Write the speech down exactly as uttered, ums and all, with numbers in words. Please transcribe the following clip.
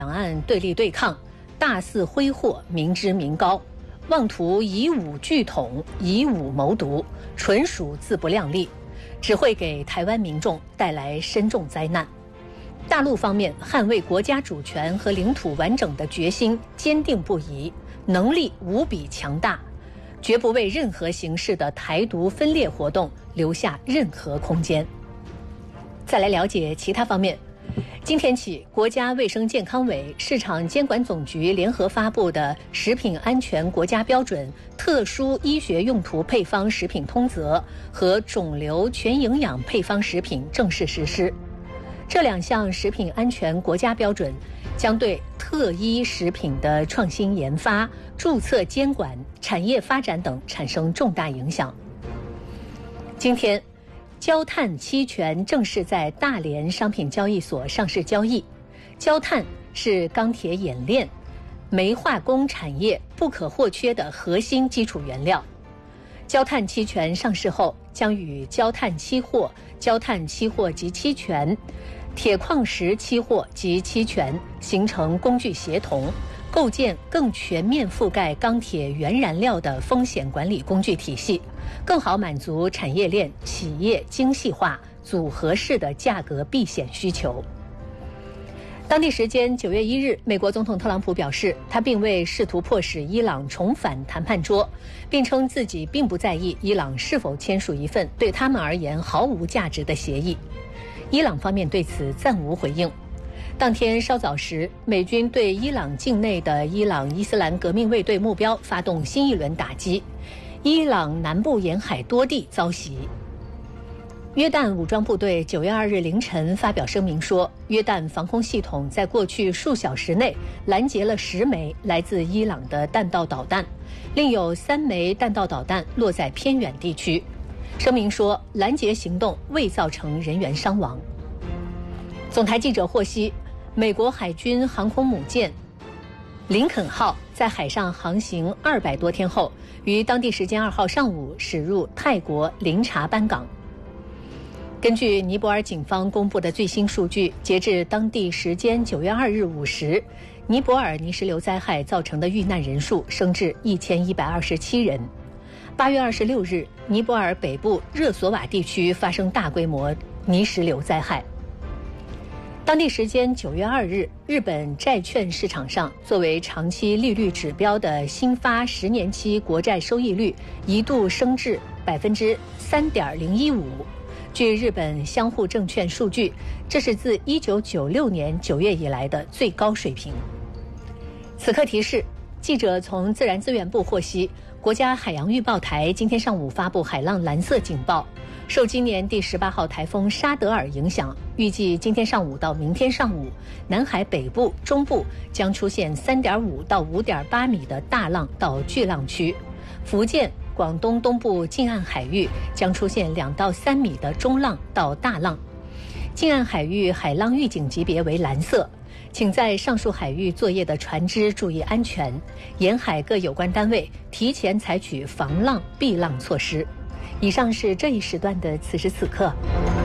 两岸对立对抗，大肆挥霍，民脂民膏，妄图以武拒统，以武谋独，纯属自不量力，只会给台湾民众带来深重灾难。大陆方面捍卫国家主权和领土完整的决心坚定不移，能力无比强大，绝不为任何形式的台独分裂活动留下任何空间。再来了解其他方面。今天起，国家卫生健康委、市场监管总局联合发布的《食品安全国家标准特殊医学用途配方食品通则》和肿瘤全营养配方食品正式实施。这两项食品安全国家标准将对特医食品的创新研发、注册监管、产业发展等产生重大影响。今天，焦炭期权正式在大连商品交易所上市交易。焦炭是钢铁冶炼、煤化工产业不可或缺的核心基础原料。焦炭期权上市后，将与焦炭期货、焦炭期货及期权、铁矿石期货及期权形成工具协同，构建更全面覆盖钢铁原燃料的风险管理工具体系，更好满足产业链企业精细化组合式的价格避险需求。当地时间九月一日，美国总统特朗普表示，他并未试图迫使伊朗重返谈判桌，并称自己并不在意伊朗是否签署一份对他们而言毫无价值的协议。伊朗方面对此暂无回应。当天稍早时，美军对伊朗境内的伊朗伊斯兰革命卫队目标发动新一轮打击，伊朗南部沿海多地遭袭。约旦武装部队九月二日凌晨发表声明说，约旦防空系统在过去数小时内拦截了十枚来自伊朗的弹道导弹，另有三枚弹道导弹落在偏远地区。声明说，拦截行动未造成人员伤亡。总台记者获悉，美国海军航空母舰林肯号在海上航行二百多天后，于当地时间二号上午驶入泰国林察班港。根据尼泊尔警方公布的最新数据，截至当地时间九月二日午时，尼泊尔泥石流灾害造成的遇难人数升至一千一百二十七人。八月二十六日，尼泊尔北部热索瓦地区发生大规模泥石流灾害。当地时间九月二日，日本债券市场上作为长期利率指标的新发十年期国债收益率一度升至百分之三点零一五。据日本相互证券数据，这是自一九九六年九月以来的最高水平。此刻提示，记者从自然资源部获悉，国家海洋预报台今天上午发布海浪蓝色警报。受今年第十八号台风沙德尔影响，预计今天上午到明天上午，南海北部、中部将出现三点五到五点八米的大浪到巨浪区，福建、广东东部近岸海域将出现两到三米的中浪到大浪。近岸海域海浪预警级别为蓝色，请在上述海域作业的船只注意安全，沿海各有关单位提前采取防浪避浪措施。以上是这一时段的此时此刻。